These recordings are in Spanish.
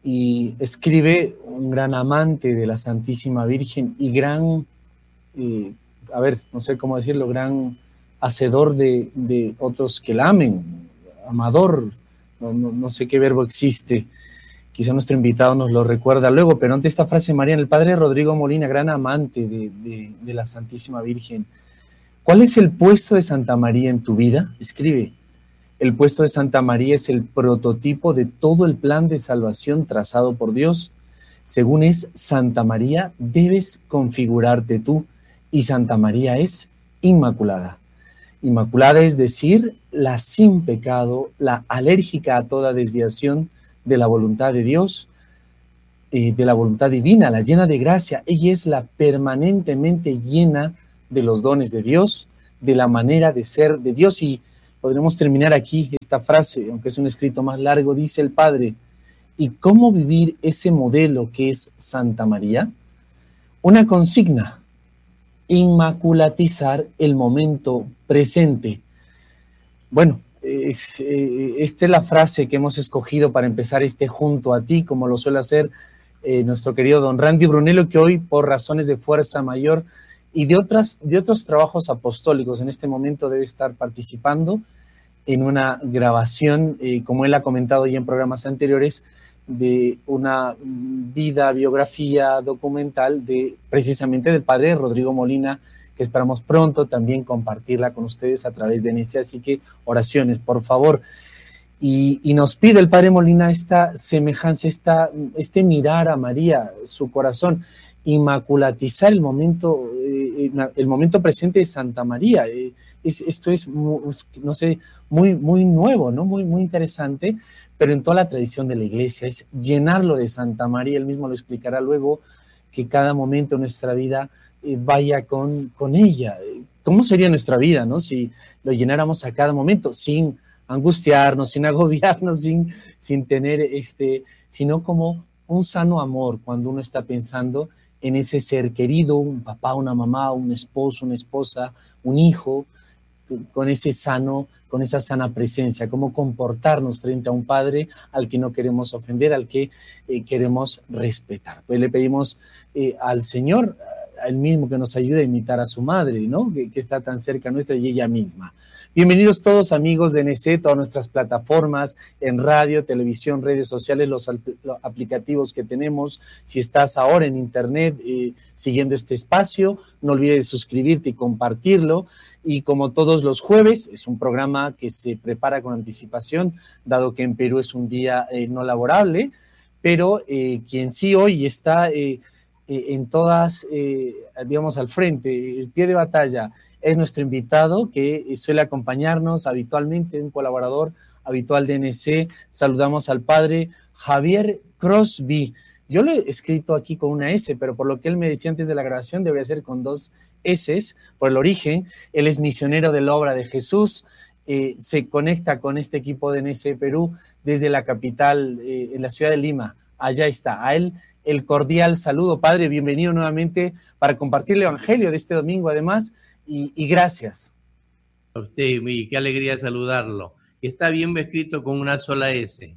y escribe un gran amante de la Santísima Virgen y gran, no sé cómo decirlo, gran hacedor de otros que la amen, amador, no sé qué verbo existe. Quizá nuestro invitado nos lo recuerda luego, pero ante esta frase, María, el padre Rodrigo Molina, gran amante de la Santísima Virgen. ¿Cuál es el puesto de Santa María en tu vida? Escribe: el puesto de Santa María es el prototipo de todo el plan de salvación trazado por Dios. Según es Santa María, debes configurarte tú, y Santa María es Inmaculada. Inmaculada es decir, la sin pecado, la alérgica a toda desviación de la voluntad de Dios, de la voluntad divina, la llena de gracia. Ella es la permanentemente llena de los dones de Dios, de la manera de ser de Dios. Y podremos terminar aquí esta frase, aunque es un escrito más largo, dice el Padre: ¿y cómo vivir ese modelo que es Santa María? Una consigna: inmaculatizar el momento presente. Bueno, esta es la frase que hemos escogido para empezar este Junto a Ti, como lo suele hacer nuestro querido don Randy Brunello, que hoy, por razones de fuerza mayor y de otros trabajos apostólicos, en este momento debe estar participando en una grabación, como él ha comentado ya en programas anteriores, de una biografía documental precisamente del padre Rodrigo Molina, que esperamos pronto también compartirla con ustedes a través de NC. Así que oraciones, por favor. Y nos pide el padre Molina esta semejanza, este mirar a María, su corazón, inmaculatizar el momento presente de Santa María. Esto es, no sé, muy nuevo, ¿no? Muy interesante, pero en toda la tradición de la Iglesia es llenarlo de Santa María. Él mismo lo explicará luego, que cada momento de nuestra vida vaya con ella. ¿Cómo sería nuestra vida, no? Si lo llenáramos a cada momento, sin angustiarnos, sin agobiarnos, sin tener sino como un sano amor cuando uno está pensando en ese ser querido, un papá, una mamá, un esposo, una esposa, un hijo, con esa sana presencia, cómo comportarnos frente a un padre al que no queremos ofender, al que queremos respetar. Pues le pedimos al Señor, a Él mismo, que nos ayude a imitar a su madre, ¿no? Que está tan cerca nuestra, y ella misma. Bienvenidos todos, amigos de NC, todas nuestras plataformas en radio, televisión, redes sociales, los aplicativos que tenemos. Si estás ahora en internet siguiendo este espacio, no olvides suscribirte y compartirlo. Y como todos los jueves, es un programa que se prepara con anticipación, dado que en Perú es un día no laborable, pero quien sí hoy está en todas, digamos, al frente, el pie de batalla, es nuestro invitado, que suele acompañarnos habitualmente, un colaborador habitual de NC. Saludamos al padre Javier Crosby. Yo lo he escrito aquí con una S, pero por lo que él me decía antes de la grabación, debería ser con dos S, por el origen. Él es misionero de la obra de Jesús, se conecta con este equipo de NC Perú desde la capital, en la ciudad de Lima. Allá está. A él el cordial saludo, padre, bienvenido nuevamente para compartir el evangelio de este domingo, además, y gracias. A usted, qué alegría saludarlo. Está bien escrito con una sola S.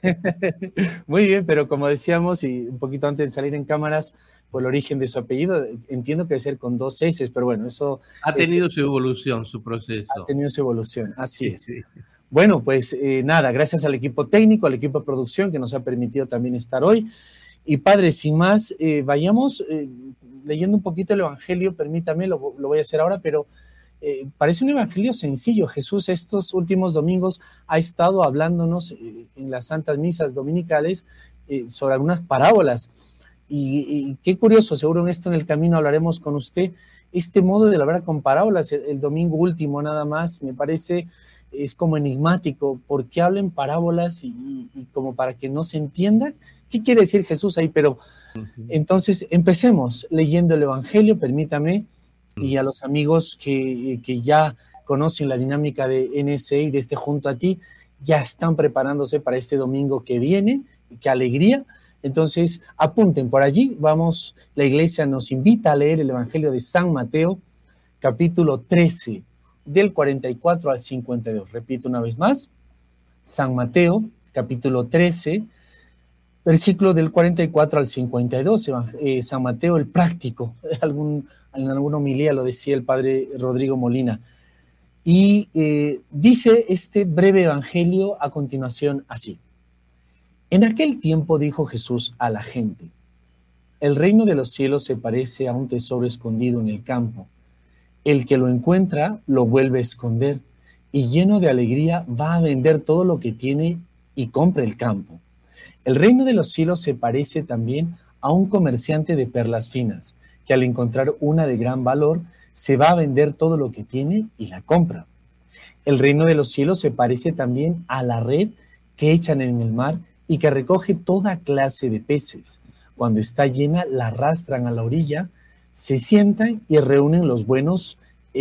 Muy bien, pero como decíamos, y un poquito antes de salir en cámaras, por el origen de su apellido, entiendo que debe ser con dos S, pero bueno, eso... Ha tenido su evolución, su proceso. Ha tenido su evolución, así es. Sí. Bueno, pues nada, gracias al equipo técnico, al equipo de producción que nos ha permitido también estar hoy. Y padre, sin más, vayamos leyendo un poquito el evangelio, permítame, lo voy a hacer ahora, pero parece un evangelio sencillo. Jesús estos últimos domingos ha estado hablándonos en las santas misas dominicales sobre algunas parábolas. Y qué curioso, seguro en esto en el camino hablaremos con usted, este modo de hablar con parábolas. El domingo último nada más, me parece, es como enigmático. ¿Por qué hablan parábolas y como para que no se entienda? ¿Qué quiere decir Jesús ahí? Pero entonces empecemos leyendo el evangelio, permítame, y a los amigos que ya conocen la dinámica de NC y de este Junto a Ti, ya están preparándose para este domingo que viene. ¡Qué alegría! Entonces, apunten por allí, vamos, la iglesia nos invita a leer el Evangelio de San Mateo, capítulo 13, del 44 al 52. Repito una vez más, San Mateo, capítulo 13, Versículo del 44 al 52, San Mateo el práctico, en alguna homilía lo decía el padre Rodrigo Molina. Y dice este breve evangelio a continuación así. En aquel tiempo dijo Jesús a la gente, el reino de los cielos se parece a un tesoro escondido en el campo. El que lo encuentra lo vuelve a esconder y lleno de alegría va a vender todo lo que tiene y compra el campo. El reino de los cielos se parece también a un comerciante de perlas finas, que al encontrar una de gran valor, se va a vender todo lo que tiene y la compra. El reino de los cielos se parece también a la red que echan en el mar y que recoge toda clase de peces. Cuando está llena, la arrastran a la orilla, se sientan y reúnen los buenos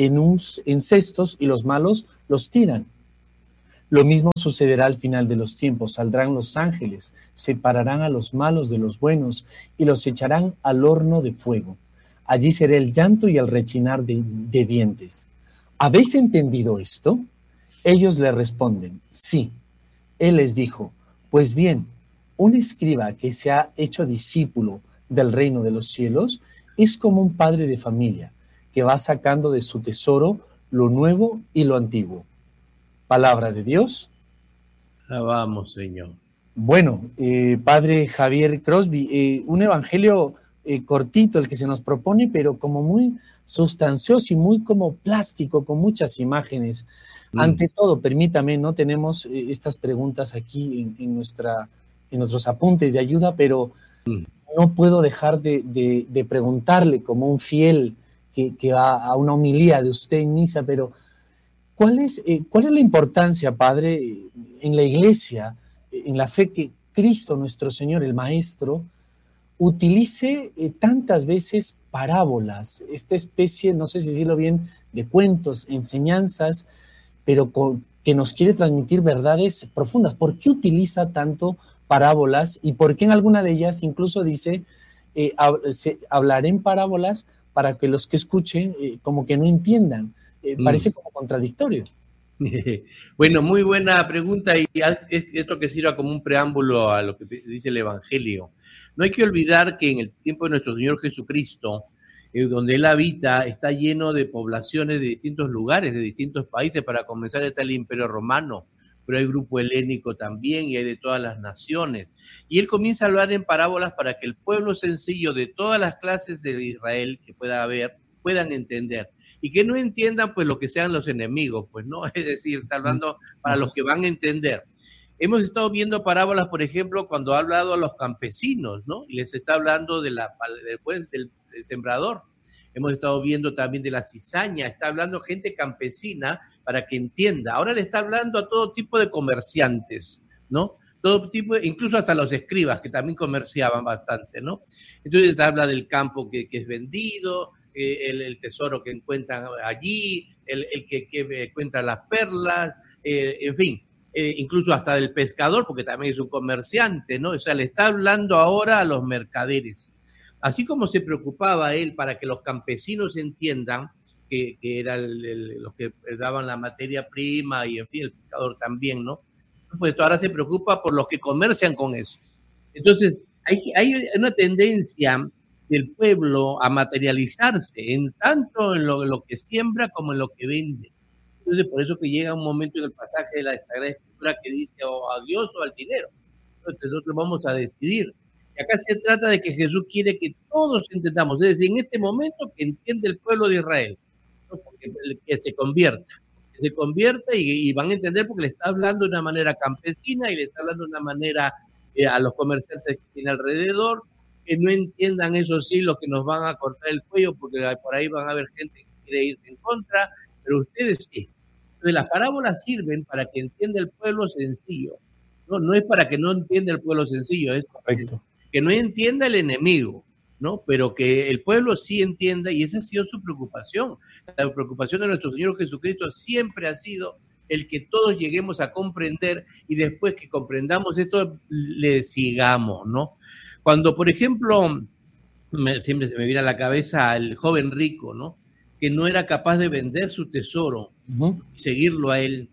en cestos y los malos los tiran. Lo mismo sucederá al final de los tiempos. Saldrán los ángeles, separarán a los malos de los buenos y los echarán al horno de fuego. Allí será el llanto y el rechinar de dientes. ¿Habéis entendido esto? Ellos le responden, sí. Él les dijo, pues bien, un escriba que se ha hecho discípulo del reino de los cielos es como un padre de familia que va sacando de su tesoro lo nuevo y lo antiguo. Palabra de Dios. Alabamos, Señor. Bueno, padre Javier Crosby, un evangelio cortito el que se nos propone, pero como muy sustancioso y muy como plástico, con muchas imágenes. Ante todo, permítame, no tenemos estas preguntas aquí en nuestros apuntes de ayuda, pero no puedo dejar de preguntarle como un fiel que va a una homilía de usted en misa, pero ¿cuál es la importancia, padre, en la iglesia, en la fe que Cristo, nuestro Señor, el Maestro, utilice tantas veces parábolas, esta especie, no sé si decirlo bien, de cuentos, enseñanzas, pero que nos quiere transmitir verdades profundas? ¿Por qué utiliza tanto parábolas y por qué en alguna de ellas incluso dice, hablaré en parábolas para que los que escuchen como que no entiendan? Parece como contradictorio. Bueno, muy buena pregunta y esto que sirva como un preámbulo a lo que dice el Evangelio. No hay que olvidar que en el tiempo de nuestro Señor Jesucristo, donde Él habita, está lleno de poblaciones de distintos lugares, de distintos países. Para comenzar está el Imperio Romano, pero hay grupo helénico también y hay de todas las naciones. Y Él comienza a hablar en parábolas para que el pueblo sencillo de todas las clases de Israel que pueda haber, puedan entender. Y que no entiendan pues lo que sean los enemigos, pues no, es decir, está hablando para los que van a entender. Hemos estado viendo parábolas, por ejemplo, cuando ha hablado a los campesinos, ¿no? Y les está hablando del sembrador. Hemos estado viendo también de la cizaña, está hablando gente campesina para que entienda. Ahora le está hablando a todo tipo de comerciantes, ¿no? Todo tipo, incluso hasta los escribas, que también comerciaban bastante, ¿no? Entonces habla del campo que es vendido, el tesoro que encuentran allí, el que encuentra las perlas, en fin, incluso hasta del pescador, porque también es un comerciante, ¿no? O sea, le está hablando ahora a los mercaderes. Así como se preocupaba él para que los campesinos entiendan que eran los que daban la materia prima y, en fin, el pescador también, ¿no? Pues ahora se preocupa por los que comercian con eso. Entonces, hay una tendencia del pueblo a materializarse, tanto en lo que siembra como en lo que vende. Entonces, por eso que llega un momento en el pasaje de la Sagrada Escritura que dice o a Dios o al dinero. Entonces nosotros vamos a decidir. Y acá se trata de que Jesús quiere que todos entendamos, es decir, en este momento que entiende el pueblo de Israel, ¿no? Que se convierta y van a entender porque le está hablando de una manera campesina y le está hablando de una manera a los comerciantes que tiene alrededor, que no entiendan eso sí, los que nos van a cortar el cuello, porque por ahí van a haber gente que quiere irse en contra, pero ustedes sí. Entonces las parábolas sirven para que entienda el pueblo sencillo, no es para que no entienda el pueblo sencillo, es Correcto. Que no entienda el enemigo, ¿no? Pero que el pueblo sí entienda, y esa ha sido su preocupación. La preocupación de nuestro Señor Jesucristo siempre ha sido el que todos lleguemos a comprender y después que comprendamos esto, le sigamos, ¿no? Cuando, por ejemplo, siempre se me viene a la cabeza el joven rico, ¿no? Que no era capaz de vender su tesoro y seguirlo a él.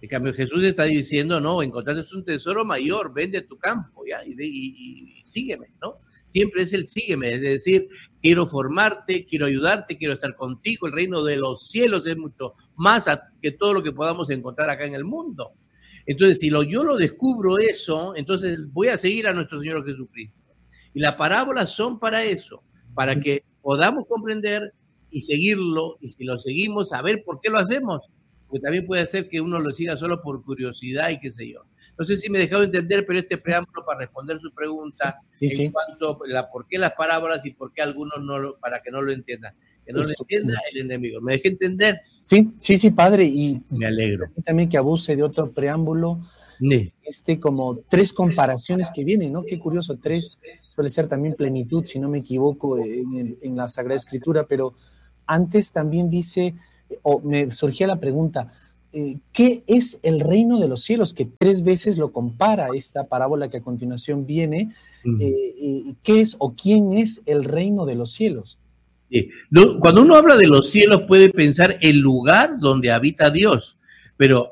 En cambio, Jesús está diciendo, no, encontraste un tesoro mayor, vende tu campo, ¿ya? Y sígueme, ¿no? Siempre es el sígueme, es decir, quiero formarte, quiero ayudarte, quiero estar contigo. El reino de los cielos es mucho más que todo lo que podamos encontrar acá en el mundo. Entonces, si yo lo descubro eso, entonces voy a seguir a nuestro Señor Jesucristo. Y las parábolas son para eso, para que podamos comprender y seguirlo, y si lo seguimos, saber por qué lo hacemos. Porque también puede ser que uno lo siga solo por curiosidad y qué sé yo. No sé si me he dejado entender, pero este preámbulo para responder su pregunta en cuanto a por qué las parábolas y por qué algunos no para que no lo entiendan. Que no lo entienda el enemigo. ¿Me dejé entender? Sí, padre. Y me alegro. También que abuse de otro preámbulo. Como 3 comparaciones que vienen, ¿no? Qué curioso, 3 suele ser también plenitud, si no me equivoco, en la Sagrada Escritura, pero antes también dice, me surgía la pregunta, ¿qué es el reino de los cielos? Que 3 veces lo compara esta parábola que a continuación viene. ¿Qué es o quién es el reino de los cielos? Sí. Cuando uno habla de los cielos puede pensar el lugar donde habita Dios, pero